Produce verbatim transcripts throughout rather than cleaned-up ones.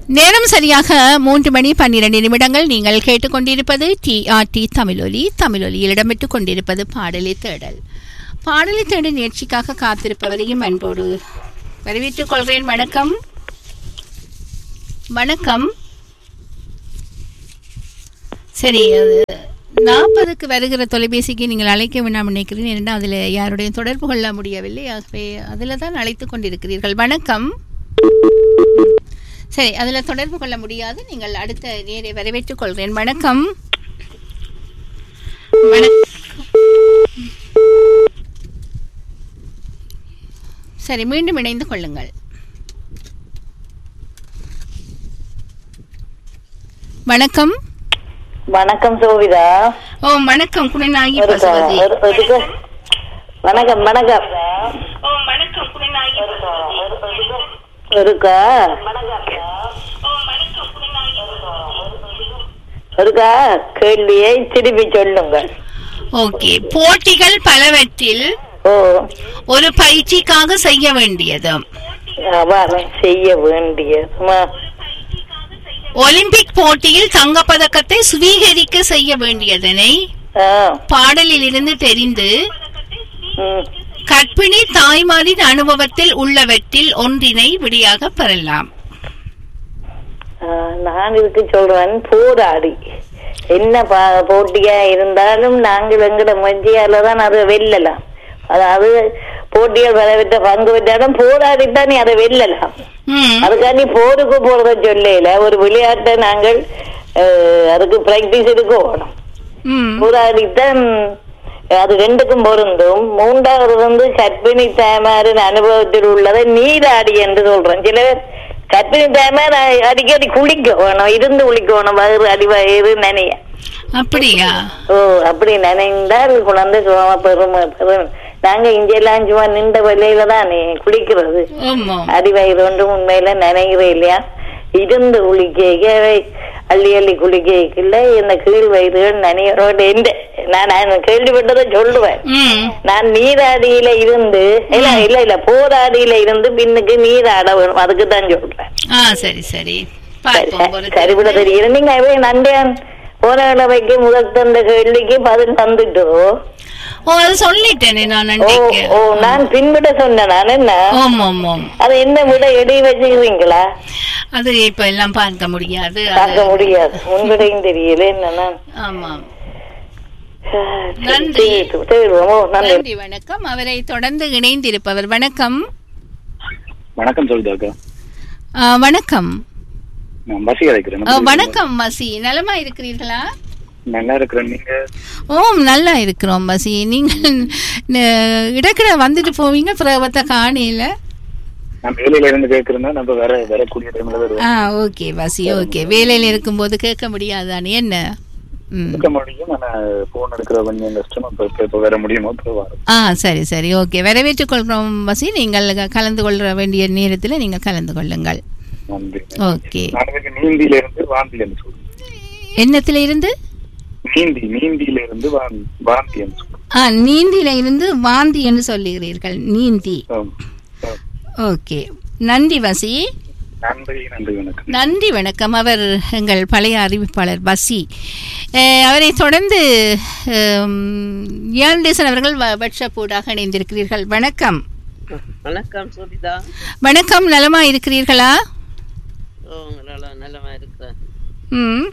நேரம் சரியாக மூன்று மணி பன்னிரண்டு நிமிடங்கள். நீங்கள் கேட்டுக்கொண்டிருப்பது டிஆர்டி தமிழொலி. தமிழொலியில் இடம்பெற்றுக் கொண்டிருப்பது பாடலை தேடல். பாடலை தேடல் நிகழ்ச்சிக்காக காத்திருப்பவரையும் அன்போடு வரவேற்றுக் கொள்கிறேன். வணக்கம். வணக்கம். சரி, நாற்பதுக்கு வருகிற தொலைபேசிக்கு நீங்கள் அழைக்க வேண்டாம் நினைக்கிறேன். ஏனென்றால் அதில் யாருடைய தொடர்பு கொள்ள முடியவில்லை. ஆகவே அதில் தான் அழைத்துக் கொண்டிருக்கிறீர்கள். வணக்கம். சரி, அதில் தொடர்பு கொள்ள முடியாது. நீங்கள் அடுத்த நேரை வரவேற்றுக் கொள்கிறேன். வணக்கம். சரி, மீண்டும் இணைந்து கொள்ளுங்கள். வணக்கம். வணக்கம் சோவிதா. ஓ வணக்கம். குணநாயகி பசுபதி. வணக்கம் வணக்கம். ஓ வணக்கம் குணநாயகி இருக்கா இருக்கா கேள்வியை திருப்பி சொல்லுங்க. ஓகே. போட்டிகள் பலவற்றில் ஓ ஒரு பயிற்சிக்காக செய்ய வேண்டியது செய்ய வேண்டியது ஒலிம்பிக் போட்டியில் தங்கப்பதக்கத்தை சுவீகரிக்க செய்ய வேண்டியதனை பாடலில் இருந்து தெரிந்து கற்பிணி தாய்மாரின் அனுபவத்தில் உள்ளவற்றில் ஒன்றினை விடியாக பெறலாம். நான் இதுக்கு சொல்றேன், போராடி என்ன போட்டியா இருந்தாலும் நாங்கள் எங்கட முயற்சியாலதான் அதை வெல்லலாம். அதாவது போட்டிகள் பலவிட்ட பங்கு பெற்றாலும் போராடித்தான் நீ அதை வெல்லலாம். அதுக்காண்டி போருக்கு போறத சொல்லல, ஒரு விளையாட்டை நாங்கள் அதுக்கு பிராக்டிஸ் எடுக்க போகணும். போராடித்தான் அது ரெண்டுக்கும் பொருந்தும். மூன்றாவது வந்து கற்பிணி தாய்மாரின் அனுபவத்தில் உள்ளதை நீராடி என்று சொல்றேன். சில பேர் கற்பிணி தாய்மார் அடிக்கடி குளிக்க வேணும், இருந்து குளிக்க வேணும், வயிறு அடிவயிறு நினைய. அப்படியா? ஓ அப்படி நினைந்தால் குழந்தை சும்மா பெருமை பெரும். நாங்க இங்கெல்லாம் சும்மா நின்ற வழியில தான் குளிக்கிறது. அடிவயிறு ஒன்று உண்மையில நினைக்கிறே இல்லையா? இருந்து குளிக்க அள்ளி அள்ளி குளிக்கல இந்த கீழ் வயிறுகள் நனையோட நான் கேள்விப்பட்டதை சொல்லுவேன். நான் நீராடியில இருந்து இல்ல இல்ல இல்ல போராடியில இருந்து பின்னுக்கு நீராட வேணும், அதுக்கு தான் சொல்றேன். சரி சரி சரிவிட தெரியும். நீங்க நன்றியான் போராட வைக்க முதல் தந்த கேள்விக்கு பதில் தந்துட்டோ? ஓ அது சொல்லிட்டேனே நான். ஓ நான் பின்விட சொன்னேன். நான் என்ன அது என்ன விட எடை வச்சுக்கிறீங்களா? அது இப்ப எல்லாம் பார்க்க முடியாது, பார்க்க முடியாது. உன்விடையும் தெரியல என்னன்னா. ஆமாம். நன்றி. நன்றி. வணக்கம். அவரை தொடர்ந்து இணைந்திருப்பவர். வணக்கம். வணக்கம் சொல்லுங்க. வணக்கம். மசி அழைக்கிறேன். வணக்கம் மசி, நலமா இருக்கிறீர்களா? நல்லா இருக்கிறேன். நீங்க? ஓ நல்லா இருக்கிறோம் மசி. நீங்கள் இடக்கிட வந்துட்டு போவீங்க, பிரபத்த காணியில நான் வேலையில இருந்து கேக்குறேன்னா நம்ம வேற வரக்கூடிய டைம்ல வருவோம். ஆ ஓகே மசி. ஓகே, வேலையில இருக்கும்போது கேட்க முடியாதானே என்ன? கேட்க முடியும், ஆனா போன் எடுக்கிற கொஞ்சம் கஷ்டம். இப்ப வர முடியுமோ? ஆ சரி சரி ஓகே, வரவேற்றுக் கொள்கிறோம் மசி. நீங்கள் கலந்து கொள்ள வேண்டிய நேரத்தில் நீங்கள் கலந்து கொள்ளுங்கள். ஓகே. நீந்தியில இருந்து வாந்தி என்று சொல்லுங்க. என்னத்தில இருந்து? நீந்தி. நீந்தியில இருந்து வாந்தி என்று சொல்லுங்க. ஆ நீந்தியில இருந்து வாந்தி என்று சொல்லுகிறீர்கள். நீந்தி. ஓகே, நன்றி வசி. நன்றி. நன்றி வணக்கம். நன்றி வணக்கம். அவர் எங்கள் பழைய அறிவிப்பாளர் பசி. அவரை தொடர்ந்து யாழ்டேசன் அவர்கள் வாட்ஸ்அப்போடாக இணைந்திருக்கிறீர்கள். வணக்கம். வணக்கம் சோபிதா. வணக்கம். நலமா இருக்கிறீர்களா? நலமா இருக்கிறேன். ம்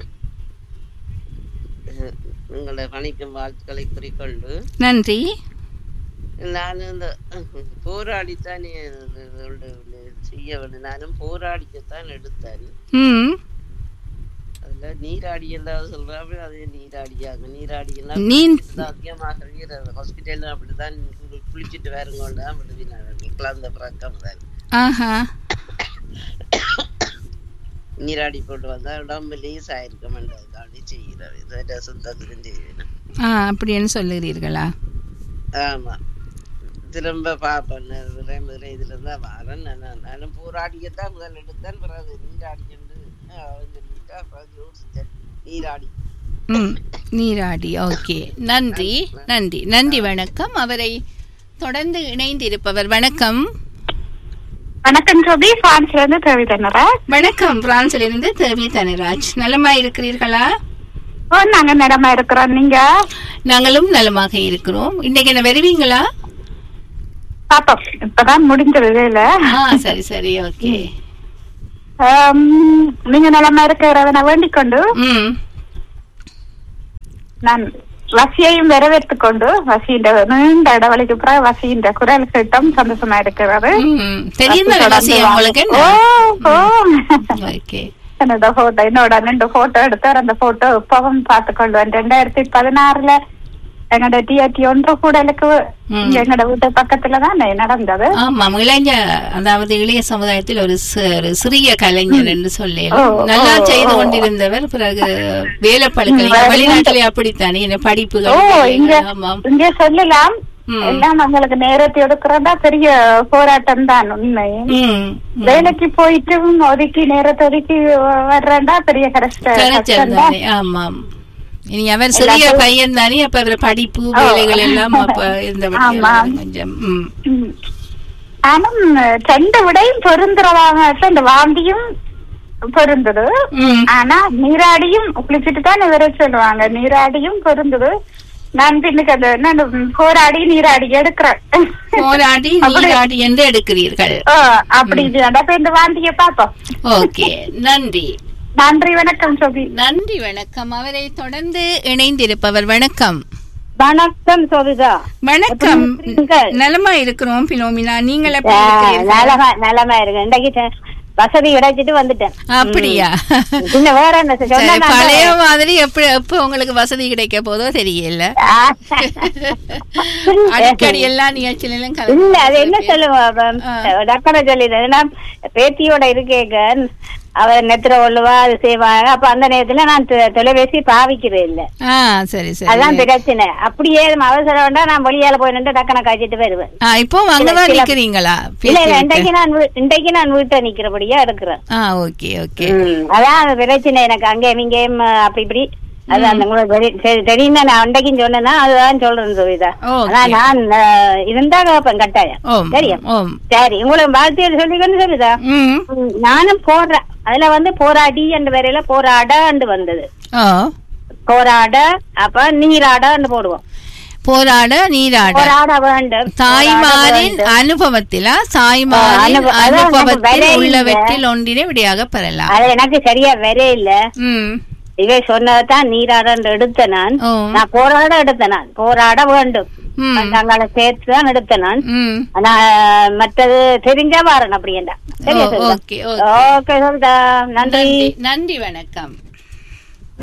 உங்களை பணிக்கும் வாழ்த்துக்களை குறிக்கொண்டு நன்றி. நான் இந்த போராடித்தான் செய்ய வேண்டும். நானும் போராடிக்கத்தான் எடுத்தேன். அதுல நீராடி எல்லாம் சொல்றாங்க, அதே நீராடியாங்க. நீராடி எல்லாம் அதிகமாக ஹாஸ்பிட்டல் அப்படித்தான் குளிச்சுட்டு வேறங்கொண்டுதான் விடுவினாங்க. குழந்தை பிறக்கம் தான் நீராடி போட்டு வந்தா உடம்பு லேஸ் ஆயிருக்கமாண்டி செய்யறது சுத்தத்துக்கும் செய்யணும். அப்படின்னு சொல்லுகிறீர்களா? ஆமா. திரும்ப பாப்பேன் இதுல இருந்தா வரேன். நானும் போராடிக்கத்தான் முதல் எடுத்தேன். பிறகு நீராடி நீராடி நீராடி. ஓகே, நன்றி நன்றி நன்றி வணக்கம். அவரை தொடர்ந்து இணைந்திருப்பவர். வணக்கம். வணக்கம் ஜோபி, பிரான்ஸ்ல இருந்து தேவி தனராஜ். வணக்கம், பிரான்சில் இருந்து தேவி தனராஜ். நலமா இருக்கிறீர்களா? ஓ, நாங்க நலமா இருக்கிறோம். நீங்க? நாங்களும் நலமாக இருக்கிறோம். இன்னைக்கு என்ன வருவீங்களா? பாப்போம், இப்பதான் முடிஞ்சது வேலை. சரி சரி, ஓகே. நீங்க நலமா இருக்கிறத வேண்டிக் கொண்டு நான் வசியையும் வரவேற்றுக் கொண்டு வசியின் நீண்ட இடைவெளிக்கு பிறகு வசியின் குரல் கேட்டும் சந்தோஷமா இருக்கிறது. என்னோட போட்டோ என்னோட ரெண்டு போட்டோ எடுத்தார். அந்த போட்டோ இப்பவும் பார்த்து கொள்வேன். ரெண்டாயிரத்தி பதினாறுல எங்களோட டிஆர்டி ஒன்று கூடலுக்கு எங்களோட வீட்டு பக்கத்துலதான் நடந்தது. ஆமா, இளைஞர் அதாவது இளைய சமுதாயத்தில் ஒரு சிறிய கலைஞர் என்று சொல்லி நல்லா செய்து கொண்டிருந்தவர். பிறகு வேலைப்பழுக்களை வெளிநாட்டிலே அப்படித்தானே படிப்புகள் இங்கே சொல்லலாம். எல்லாம் நம்மளுக்கு நேரத்தை எடுக்கிறதா பெரிய போராட்டம் தான். உண்மை, வேலைக்கு போயிட்டு ஒதுக்கி நேரத்தை ஒதுக்கி வர்றா பெரிய கஷ்டம். ஆமாம், இனி அவர் சிறிய பையன் தானே, அப்ப அவர் படிப்பு வேலைகள் எல்லாம் அப்ப இருந்த கொஞ்சம். ஆனா ரெண்டு விடையும் பொருந்துறதாக இந்த வாந்தியும் பொருந்தது. ஆனா நீராடியும் குளிச்சுட்டு தான் இவரை சொல்லுவாங்க. நீராடியும் பொருந்தது. நான் பின்னுக்கு அந்த போராடி நீராடி எடுக்கிறேன். போராடி நீராடி என்று எடுக்கிறீர்கள். அப்படி இந்த வாந்திய பாப்போம். ஓகே, நன்றி. நன்றி, வணக்கம் சோபி. நன்றி, வணக்கம். அவரை தொடர்ந்து இணைந்திருப்பவர். வணக்கம். வணக்கம் சோபிதா. வணக்கம். நலமா இருக்கிறோம் பிலோமினா, நீங்கள் நலமா இருக்கு. இன்றைக்கு வசதி கிடைச்சிட்டு வந்துட்டேன். அப்படியா? இன்னும் வேற என்ன பழைய மாதிரி எப்படி எப்ப உங்களுக்கு வசதி கிடைக்க போதோ தெரியல. அடிக்கடி எல்லா நிகழ்ச்சியிலும் இல்ல, அது என்ன சொல்லுவோம் டக்கரை சொல்லிடுறேன். பேத்தியோட இருக்கேங்க அவர் நெத்திர ஒழுவா அது செய்வாங்க. அப்ப அந்த நேரத்துல நான் தொலைபேசி பாவிக்கிறேன் இல்ல. சரி சரி, அதான் பிரச்சனை. அப்படியே அவசரம் வேண்டாம், நான் வெளியால போய் நின்று டக்கனை காய்ச்சிட்டு வருவேன். இப்போ அங்கதான் நிக்கிறீங்களா? இல்ல, இன்றைக்கு நான் இன்றைக்கு நான் வீட்டை நிக்கிறபடியா எடுக்கிறேன். ஓகே ஓகே, அதான் பிரச்சனை எனக்கு. அங்கே இங்கேயும் அப்படி இப்படி அதான் தெரியும். நான் அன்றைக்கும் சொன்னேன்னா அதுதான் சொல்றேன் சுவிதா. நான் இருந்தா கட்டாயம் தெரியும். சரி, உங்களுக்கு வாழ்த்து சொல்லிக்கொண்டு சொல்லுதா. நானும் போடுறேன். அதுல வந்து போராடி என்ற வரையில போராட வந்தது. போராட அப்ப நீராட போடுவோம். போராட நீராட போராட வேண்டும். தாய்மாரின் அனுபவத்தில தாய்மாரின் அனுபவத்தில் உள்ளவற்றில் ஒன்றினை விடையாக பெறலாம். அது எனக்கு சரியா வர இல்ல. இவை சொன்னதான் நீராட எடுத்த நான் நான் போராட எடுத்த நான் போராட வேண்டும் தங்களை சேர்த்துதான் எடுத்த நான். ஆனா மற்றது தெரிஞ்சா வாரன் அப்படின்னா. ஓகே, நன்றி நன்றி, வணக்கம்.